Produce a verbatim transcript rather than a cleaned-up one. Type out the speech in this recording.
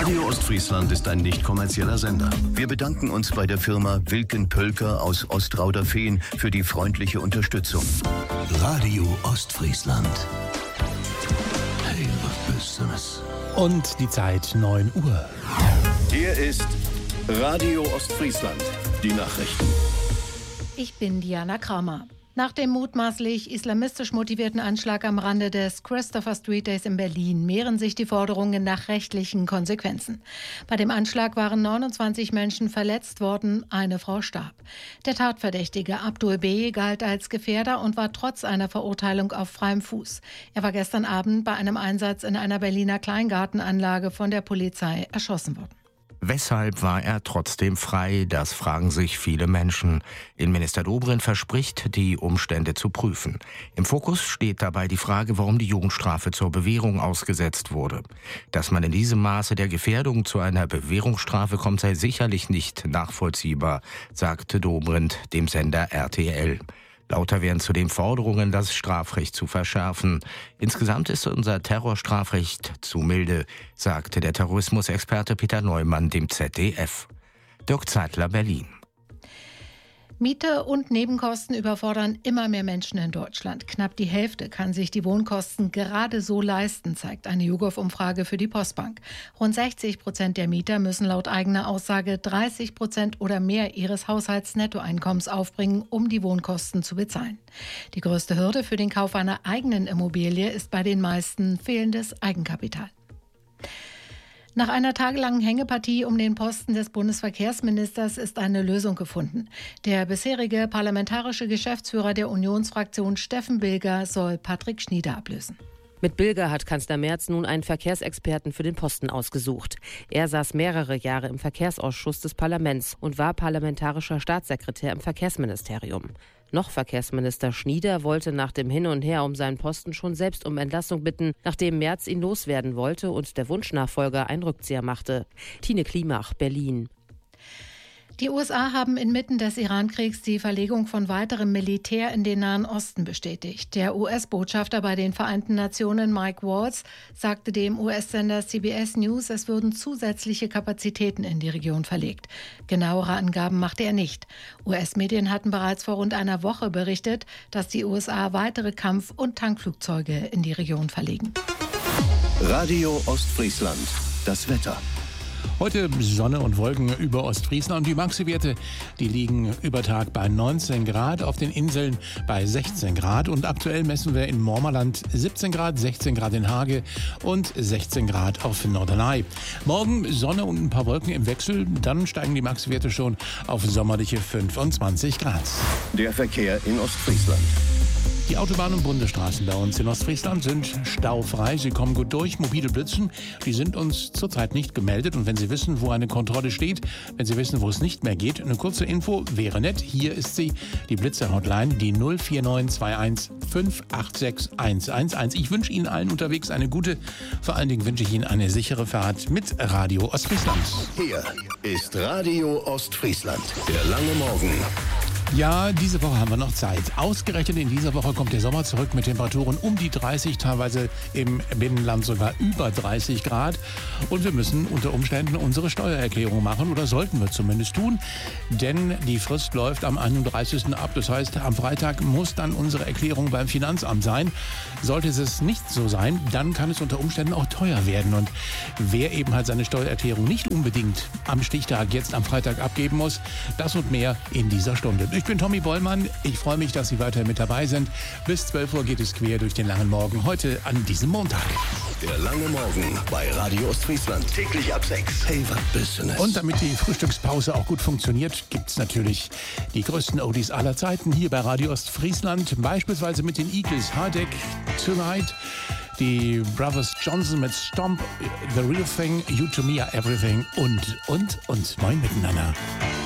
Radio Ostfriesland ist ein nicht kommerzieller Sender. Wir bedanken uns bei der Firma Wilken Pölker aus Ostrauderfehn für die freundliche Unterstützung. Radio Ostfriesland. Hey, was Besseres. Und die Zeit neun Uhr. Hier ist Radio Ostfriesland. Die Nachrichten. Ich bin Diana Kramer. Nach dem mutmaßlich islamistisch motivierten Anschlag am Rande des Christopher Street Days in Berlin mehren sich die Forderungen nach rechtlichen Konsequenzen. Bei dem Anschlag waren neunundzwanzig Menschen verletzt worden, eine Frau starb. Der Tatverdächtige Abdul B. galt als Gefährder und war trotz einer Verurteilung auf freiem Fuß. Er war gestern Abend bei einem Einsatz in einer Berliner Kleingartenanlage von der Polizei erschossen worden. Weshalb war er trotzdem frei? Das fragen sich viele Menschen. Innenminister Dobrindt verspricht, die Umstände zu prüfen. Im Fokus steht dabei die Frage, warum die Jugendstrafe zur Bewährung ausgesetzt wurde. Dass man in diesem Maße der Gefährdung zu einer Bewährungsstrafe kommt, sei sicherlich nicht nachvollziehbar, sagte Dobrindt dem Sender R T L. Lauter werden zudem Forderungen, das Strafrecht zu verschärfen. Insgesamt ist unser Terrorstrafrecht zu milde, sagte der Terrorismusexperte Peter Neumann dem Z D F. Dirk Zeitler, Berlin. Miete und Nebenkosten überfordern immer mehr Menschen in Deutschland. Knapp die Hälfte kann sich die Wohnkosten gerade so leisten, zeigt eine YouGov-Umfrage für die Postbank. Rund sechzig Prozent der Mieter müssen laut eigener Aussage dreißig Prozent oder mehr ihres Haushaltsnettoeinkommens aufbringen, um die Wohnkosten zu bezahlen. Die größte Hürde für den Kauf einer eigenen Immobilie ist bei den meisten fehlendes Eigenkapital. Nach einer tagelangen Hängepartie um den Posten des Bundesverkehrsministers ist eine Lösung gefunden. Der bisherige parlamentarische Geschäftsführer der Unionsfraktion Steffen Bilger soll Patrick Schnieder ablösen. Mit Bilger hat Kanzler Merz nun einen Verkehrsexperten für den Posten ausgesucht. Er saß mehrere Jahre im Verkehrsausschuss des Parlaments und war parlamentarischer Staatssekretär im Verkehrsministerium. Noch Verkehrsminister Schnieder wollte nach dem Hin und Her um seinen Posten schon selbst um Entlassung bitten, nachdem Merz ihn loswerden wollte und der Wunschnachfolger einen Rückzieher machte. Tine Klimach, Berlin. Die U S A haben inmitten des Iran-Kriegs die Verlegung von weiterem Militär in den Nahen Osten bestätigt. Der U S-Botschafter bei den Vereinten Nationen, Mike Waltz, sagte dem U S-Sender C B S News, es würden zusätzliche Kapazitäten in die Region verlegt. Genauere Angaben machte er nicht. U S-Medien hatten bereits vor rund einer Woche berichtet, dass die U S A weitere Kampf- und Tankflugzeuge in die Region verlegen. Radio Ostfriesland. Das Wetter. Heute Sonne und Wolken über Ostfriesland und die Maxi-Werte, die liegen über Tag bei neunzehn Grad, auf den Inseln bei sechzehn Grad und aktuell messen wir in Mormerland siebzehn Grad, sechzehn Grad in Hage und sechzehn Grad auf Norderney. Morgen Sonne und ein paar Wolken im Wechsel, dann steigen die Maxi-Werte schon auf sommerliche fünfundzwanzig Grad. Der Verkehr in Ostfriesland. Die Autobahnen und Bundesstraßen bei uns in Ostfriesland sind staufrei. Sie kommen gut durch. Mobile Blitzen, die sind uns zurzeit nicht gemeldet. Und wenn Sie wissen, wo eine Kontrolle steht, wenn Sie wissen, wo es nicht mehr geht, eine kurze Info wäre nett. Hier ist sie, die Blitzer-Hotline, die null vier neun zwei eins fünf acht sechs eins eins eins. Ich wünsche Ihnen allen unterwegs eine gute, vor allen Dingen wünsche ich Ihnen eine sichere Fahrt mit Radio Ostfriesland. Hier ist Radio Ostfriesland. Der lange Morgen. Ja, diese Woche haben wir noch Zeit. Ausgerechnet in dieser Woche kommt der Sommer zurück mit Temperaturen um die dreißig, teilweise im Binnenland sogar über dreißig Grad. Und wir müssen unter Umständen unsere Steuererklärung machen oder sollten wir zumindest tun. Denn die Frist läuft am einunddreißigsten ab. Das heißt, am Freitag muss dann unsere Erklärung beim Finanzamt sein. Sollte es nicht so sein, dann kann es unter Umständen auch teuer werden. Und wer eben halt seine Steuererklärung nicht unbedingt am Stichtag jetzt am Freitag abgeben muss, das und mehr in dieser Stunde. Ich bin Tommy Bollmann. Ich freue mich, dass Sie weiter mit dabei sind. Bis zwölf Uhr geht es quer durch den langen Morgen heute an diesem Montag. Der lange Morgen bei Radio Ostfriesland. Täglich ab sechs. Hey, was Business. Und damit die Frühstückspause auch gut funktioniert, gibt es natürlich die größten Oldies aller Zeiten hier bei Radio Ostfriesland. Beispielsweise mit den Eagles Hardek Tonight. Die Brothers Johnson mit Stomp, The Real Thing, You to Me Are Everything und, und, und. Moin miteinander.